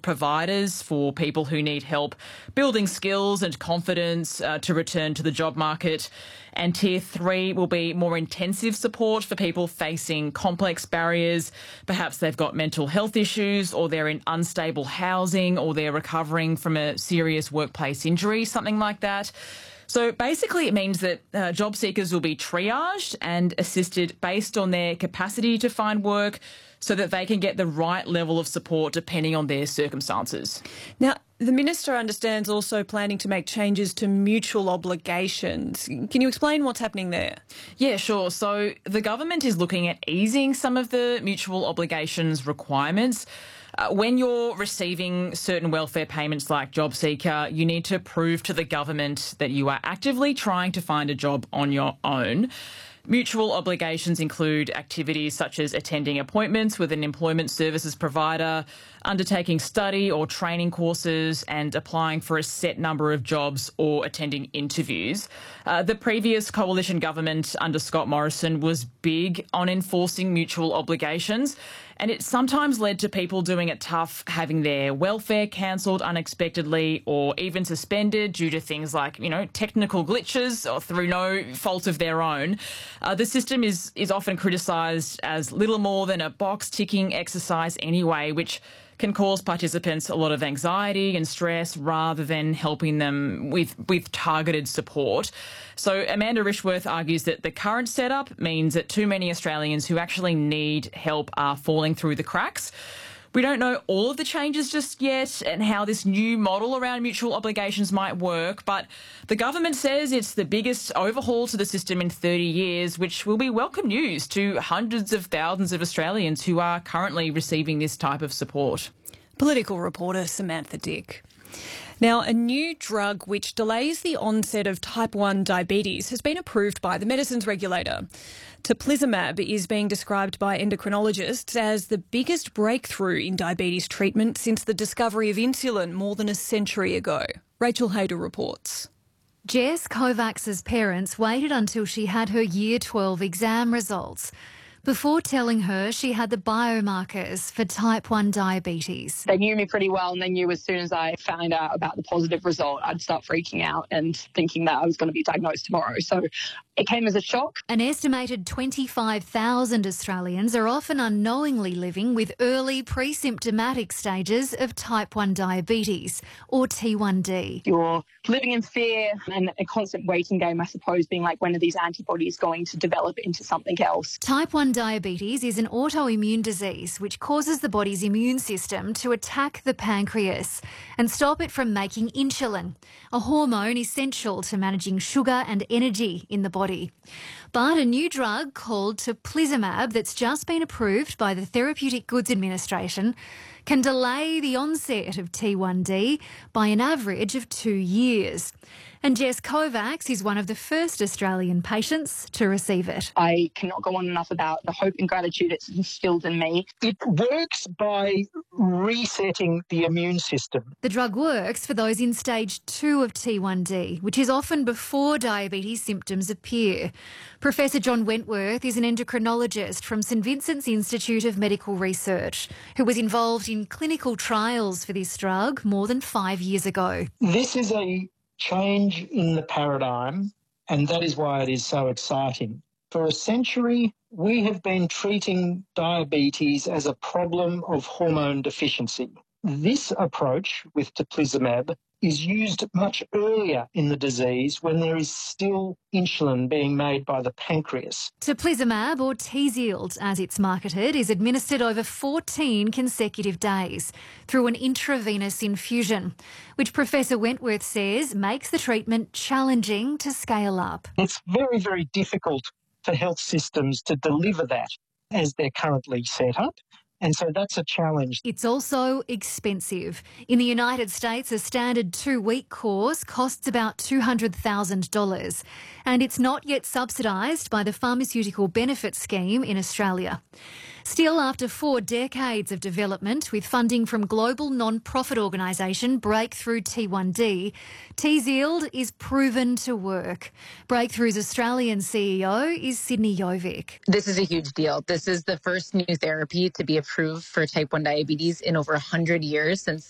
providers for people who need help building skills and confidence to return to the job market. And Tier 3 will be more intensive support for people facing complex barriers. Perhaps they've got mental health issues, or they're in unstable housing, or they're recovering from a serious workplace injury, something like that. So basically it means that job seekers will be triaged and assisted based on their capacity to find work so that they can get the right level of support depending on their circumstances. Now, the Minister understands also planning to make changes to mutual obligations. Can you explain what's happening there? Yeah, sure. So the government is looking at easing some of the mutual obligations requirements. When you're receiving certain welfare payments like JobSeeker, you need to prove to the government that you are actively trying to find a job on your own. Mutual obligations include activities such as attending appointments with an employment services provider, undertaking study or training courses, and applying for a set number of jobs or attending interviews. The previous coalition government under Scott Morrison was big on enforcing mutual obligations, and it sometimes led to people doing it tough, having their welfare cancelled unexpectedly or even suspended due to things like, technical glitches or through no fault of their own. The system is often criticised as little more than a box-ticking exercise anyway, which can cause participants a lot of anxiety and stress rather than helping them with targeted support. So Amanda Rishworth argues that the current setup means that too many Australians who actually need help are falling through the cracks. We don't know all of the changes just yet and how this new model around mutual obligations might work, but the government says it's the biggest overhaul to the system in 30 years, which will be welcome news to hundreds of thousands of Australians who are currently receiving this type of support. Political reporter Samantha Dick. Now, a new drug which delays the onset of type 1 diabetes has been approved by the medicines regulator. Teplizumab is being described by endocrinologists as the biggest breakthrough in diabetes treatment since the discovery of insulin more than a century ago. Rachel Hayder reports. Jess Kovacs's parents waited until she had her Year 12 exam results before telling her she had the biomarkers for type 1 diabetes. They knew me pretty well, and they knew as soon as I found out about the positive result, I'd start freaking out and thinking that I was going to be diagnosed tomorrow. So it came as a shock. An estimated 25,000 Australians are often unknowingly living with early pre-symptomatic stages of type 1 diabetes, or T1D. You're living in fear and a constant waiting game, I suppose, being like, when are these antibodies going to develop into something else? Type 1 diabetes is an autoimmune disease which causes the body's immune system to attack the pancreas and stop it from making insulin, a hormone essential to managing sugar and energy in the body. But a new drug called Teplizumab that's just been approved by the Therapeutic Goods Administration can delay the onset of T1D by an average of 2 years. And Jess Kovacs is one of the first Australian patients to receive it. I cannot go on enough about the hope and gratitude it's instilled in me. It works by resetting the immune system. The drug works for those in stage 2 of T1D, which is often before diabetes symptoms appear. Professor John Wentworth is an endocrinologist from St Vincent's Institute of Medical Research, who was involved in clinical trials for this drug more than 5 years ago. This is a change in the paradigm, and that is why it is so exciting. For a century, we have been treating diabetes as a problem of hormone deficiency. This approach with Teplizumab is used much earlier in the disease when there is still insulin being made by the pancreas. Teplizumab, or Tzield as it's marketed, is administered over 14 consecutive days through an intravenous infusion, which Professor Wentworth says makes the treatment challenging to scale up. It's very, very difficult for health systems to deliver that as they're currently set up. And so that's a challenge. It's also expensive. In the United States, a standard 2-week course costs about $200,000, and it's not yet subsidised by the Pharmaceutical Benefits Scheme in Australia. Still, after 4 decades of development with funding from global non-profit organisation Breakthrough T1D, Tzield is proven to work. Breakthrough's Australian CEO is Sydney Jovic. This is a huge deal. This is the first new therapy to be approved for type 1 diabetes in over 100 years since